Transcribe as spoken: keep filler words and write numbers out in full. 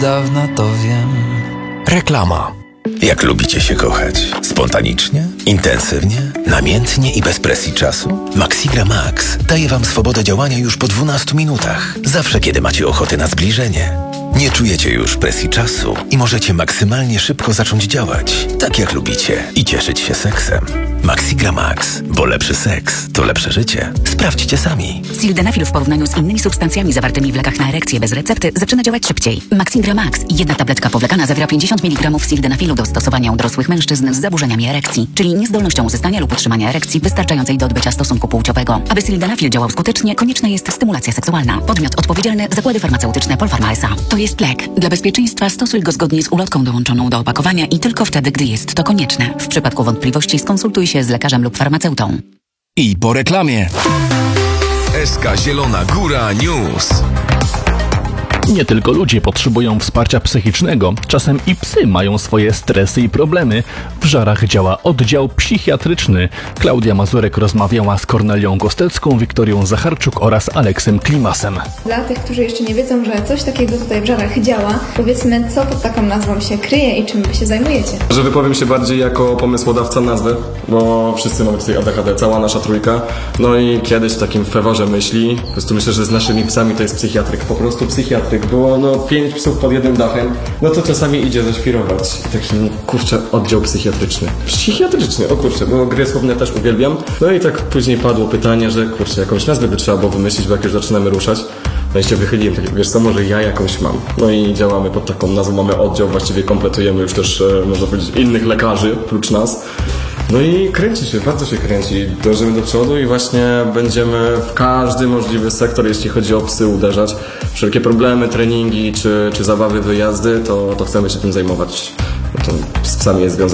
Dawno to wiem. Reklama. Jak lubicie się kochać? Spontanicznie? Intensywnie? Namiętnie i bez presji czasu? Maxigra Max daje Wam swobodę działania już po dwunastu minutach. Zawsze, kiedy macie ochotę na zbliżenie. Nie czujecie już presji czasu i możecie maksymalnie szybko zacząć działać, tak jak lubicie, i cieszyć się seksem. Maxigra Max, bo lepszy seks to lepsze życie. Sprawdźcie sami. Sildenafil w porównaniu z innymi substancjami zawartymi w lekach na erekcję bez recepty zaczyna działać szybciej. Maxigra Max, jedna tabletka powlekana, zawiera pięćdziesiąt miligramów sildenafilu do stosowania u dorosłych mężczyzn z zaburzeniami erekcji, czyli niezdolnością uzyskania lub utrzymania erekcji wystarczającej do odbycia stosunku płciowego. Aby sildenafil działał skutecznie, konieczna jest stymulacja seksualna. Podmiot odpowiedzialny: Zakłady Farmaceutyczne Polpharma S A. To jest lek. Dla bezpieczeństwa stosuj go zgodnie z ulotką dołączoną do opakowania i tylko wtedy, gdy jest to konieczne. W przypadku wątpliwości skonsultuj się z lekarzem lub farmaceutą. I po reklamie. S K Zielona Góra News. Nie tylko ludzie potrzebują wsparcia psychicznego, czasem i psy mają swoje stresy i problemy. W Żarach działa oddział psychiatryczny. Klaudia Mazurek rozmawiała z Kornelią Gostecką, Wiktorią Zacharczuk oraz Aleksem Klimasem. Dla tych, którzy jeszcze nie wiedzą, że coś takiego tutaj w Żarach działa, powiedzmy, co pod taką nazwą się kryje i czym wy się zajmujecie. Że wypowiem się bardziej jako pomysłodawca nazwy, bo wszyscy mamy tutaj A D H D, cała nasza trójka. No i kiedyś w takim feworze myśli, po prostu myślę, że z naszymi psami to jest psychiatryk, po prostu psychiatryk. Było no pięć psów pod jednym dachem, no to czasami idzie zaśpirować. Taki, kurczę, oddział psychiatryczny. Psychiatryczny, o kurczę, bo gry słowne też uwielbiam. No i tak później padło pytanie, że kurczę, jakąś nazwę by trzeba było wymyślić, bo jak już zaczynamy ruszać. No i się wychyliłem, tak, wiesz co, może ja jakąś mam. No i działamy pod taką nazwą, mamy oddział, właściwie kompletujemy już też, e, można powiedzieć, innych lekarzy, oprócz nas. No i kręci się, bardzo się kręci. Dążymy do przodu i właśnie będziemy w każdy możliwy sektor, jeśli chodzi o psy, uderzać. Wszelkie problemy, treningi czy, czy zabawy, wyjazdy, to, to chcemy się tym zajmować. No to z psami jest związane.